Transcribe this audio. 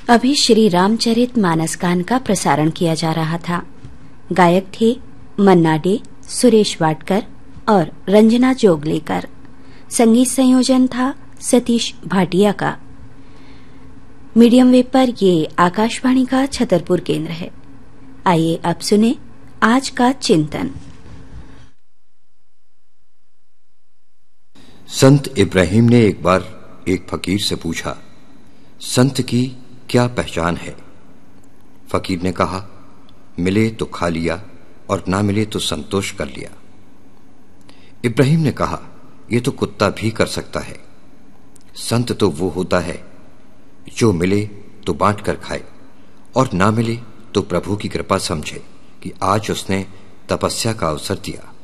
अभी श्री रामचरित मानसगान का प्रसारण किया जा रहा था। गायक थे मन्ना डे, सुरेश वाडकर और रंजना जोगलेकर। संगीत संयोजन था सतीश भाटिया का। मीडियम वेव पर ये आकाशवाणी का छतरपुर केंद्र है। आइए अब सुने आज का चिंतन। संत इब्राहिम ने एक बार एक फकीर से पूछा, संत की क्या पहचान है? फकीर ने कहा, मिले तो खा लिया और ना मिले तो संतोष कर लिया। इब्राहिम ने कहा, यह तो कुत्ता भी कर सकता है। संत तो वो होता है जो मिले तो बांट कर खाए और ना मिले तो प्रभु की कृपा समझे कि आज उसने तपस्या का अवसर दिया।